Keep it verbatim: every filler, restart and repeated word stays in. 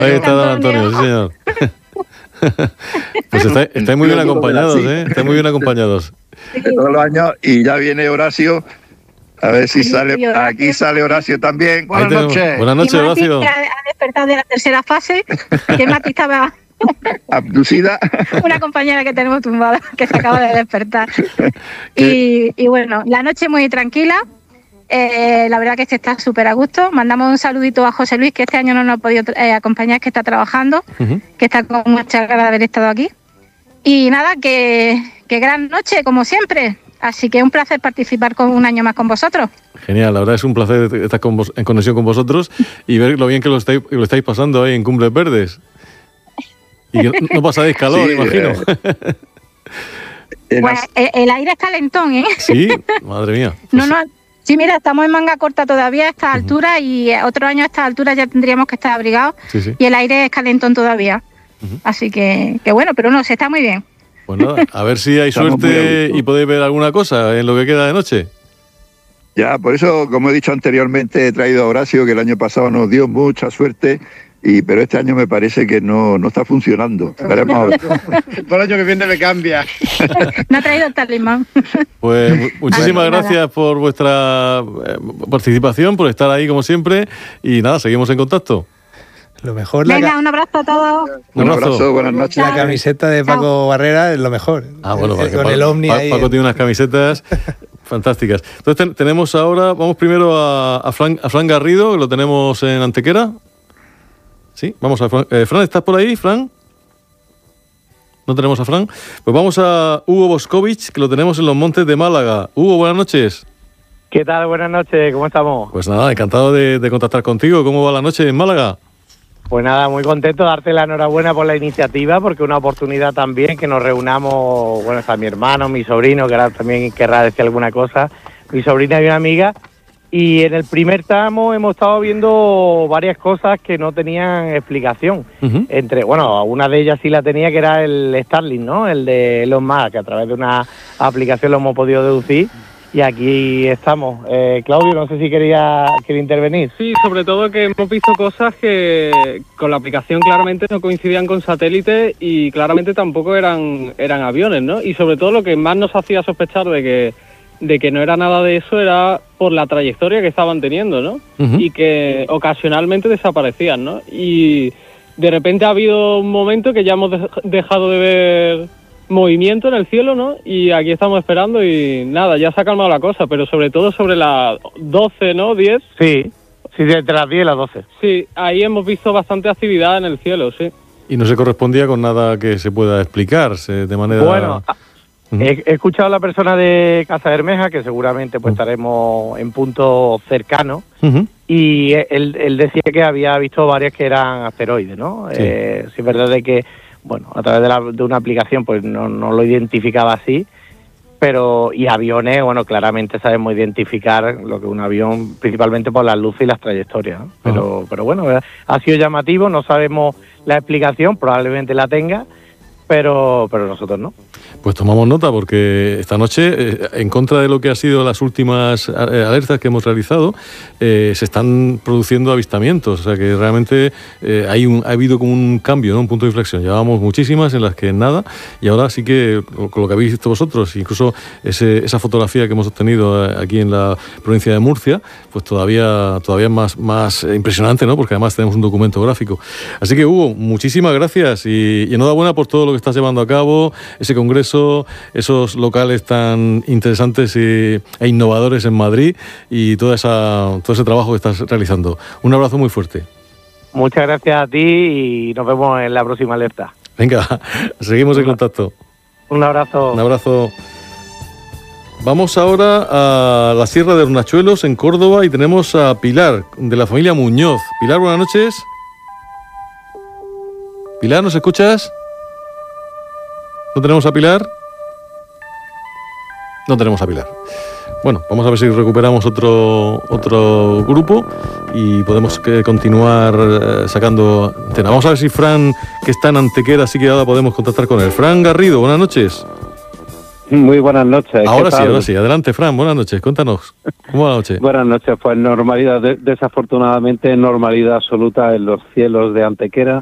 Ahí está don Antonio, sí señor. Pues estáis está muy bien acompañados, ¿eh? Estáis muy bien acompañados. Sí. Todos los años, y ya viene Horacio. A ver si sale, aquí sale Horacio también. Buenas noches. Buenas noches, Horacio. Ha despertado de la tercera fase, que Mati estaba abducida. Una compañera que tenemos tumbada, que se acaba de despertar. Y, y bueno, la noche muy tranquila. Eh, la verdad que se está súper a gusto. Mandamos un saludito a José Luis, que este año no nos ha podido eh, acompañar, que está trabajando, uh-huh. que está con mucha ganas de haber estado aquí. Y nada, que, que gran noche, como siempre. Así que un placer participar con un año más con vosotros. Genial, la verdad es un placer estar con vos, en conexión con vosotros y ver lo bien que lo estáis, lo estáis pasando ahí en Cumbres Verdes. Y que no pasáis calor, sí, imagino. Eh, pues el, el aire es calentón, ¿eh? Sí, madre mía. Pues no, no. Sí, mira, estamos en manga corta todavía a esta altura uh-huh. y otro año a esta altura ya tendríamos que estar abrigados sí, sí. y el aire es calentón todavía. Uh-huh. Así que, que bueno, pero no, se está muy bien. Pues nada, a ver si hay suerte y podéis ver alguna cosa en lo que queda de noche. Ya, por eso, como he dicho anteriormente, he traído a Horacio, que el año pasado nos dio mucha suerte, y pero este año me parece que no, no está funcionando. Veremos a ver. Por el año que viene me cambia. No ha traído el talismán. Pues muchísimas bueno, gracias nada. por vuestra participación, por estar ahí como siempre, y nada, seguimos en contacto. Lo mejor Venga, la... un abrazo a todos. Un abrazo, un abrazo buenas noches. La camiseta de Paco Chao. Barrera es lo mejor. Ah, bueno, el, con Paco, el Omni pa- ahí. Paco tiene unas camisetas fantásticas. Entonces ten, tenemos ahora, vamos primero a, a, Fran, a Fran Garrido, que lo tenemos en Antequera. Sí, vamos a Fran. Eh, Fran, ¿estás por ahí, Fran? No tenemos a Fran. Pues vamos a Hugo Boscovich, que lo tenemos en los Montes de Málaga. Hugo, buenas noches. ¿Qué tal? Buenas noches, ¿cómo estamos? Pues nada, encantado de, de contactar contigo. ¿Cómo va la noche en Málaga? Pues nada, muy contento de darte la enhorabuena por la iniciativa, porque es una oportunidad también que nos reunamos, bueno, está mi hermano, mi sobrino, que ahora también querrá decir alguna cosa, mi sobrina y una amiga, y en el primer tramo hemos estado viendo varias cosas que no tenían explicación. Uh-huh. Entre, bueno, una de ellas sí la tenía, que era el Starlink, ¿no? El de Elon Musk, que a través de una aplicación lo hemos podido deducir. Y aquí estamos. Eh, Claudio, no sé si quería, quería intervenir. Sí, sobre todo que hemos visto cosas que con la aplicación claramente no coincidían con satélites y claramente tampoco eran eran aviones, ¿no? Y sobre todo lo que más nos hacía sospechar de que de que no era nada de eso era por la trayectoria que estaban teniendo, ¿no? Uh-huh. Y que ocasionalmente desaparecían, ¿no? Y de repente ha habido un momento que ya hemos de- dejado de ver movimiento en el cielo, ¿no? Y aquí estamos esperando y nada, ya se ha calmado la cosa, pero sobre todo sobre las doce, ¿no? diez. Sí, sí, entre las diez y las doce. Sí, ahí hemos visto bastante actividad en el cielo, sí. Y no se correspondía con nada que se pueda explicar de manera... Bueno, uh-huh. he, he escuchado a la persona de Casa Bermeja, que seguramente pues uh-huh. estaremos en punto cercano, uh-huh. y él, él decía que había visto varias que eran asteroides, ¿no? Sí, eh, sí es verdad de que bueno, a través de, la, de una aplicación pues no, no lo identificaba así, pero y aviones, bueno, claramente sabemos identificar lo que es un avión, principalmente por las luces y las trayectorias, ¿no? Pero, uh-huh. pero bueno, ha sido llamativo, no sabemos la explicación, probablemente la tenga, pero, pero nosotros no. Pues tomamos nota porque esta noche, eh, en contra de lo que han sido las últimas alertas que hemos realizado, eh, se están produciendo avistamientos. O sea que realmente eh, hay un, ha habido como un cambio, ¿no? Un punto de inflexión. Llevábamos muchísimas en las que nada, y ahora sí que, con lo que habéis visto vosotros, incluso ese, esa fotografía que hemos obtenido aquí en la provincia de Murcia, pues todavía, todavía más, más impresionante, ¿no? Porque además tenemos un documento gráfico. Así que, Hugo, muchísimas gracias y, y enhorabuena por todo lo que estás llevando a cabo, ese congreso, esos locales tan interesantes y, e innovadores en Madrid y toda esa, todo ese trabajo que estás realizando. Un abrazo muy fuerte. Muchas gracias a ti y nos vemos en la próxima alerta. Venga, seguimos en contacto. Un abrazo. Un abrazo. Vamos ahora a la Sierra de Hornachuelos, en Córdoba, y tenemos a Pilar, de la familia Muñoz. Pilar, buenas noches. Pilar, ¿nos escuchas? ¿No tenemos a Pilar? No tenemos a Pilar. Bueno, vamos a ver si recuperamos otro otro grupo y podemos que continuar eh, sacando antena. Vamos a ver si Fran, que está en Antequera, sí que ahora podemos contactar con él. Fran Garrido, buenas noches. Muy buenas noches. Ahora sí, ahora sí. Adelante, Fran, buenas noches. Cuéntanos. ¿Cómo va la noche? Buenas noches. Pues normalidad, de- desafortunadamente normalidad absoluta en los cielos de Antequera.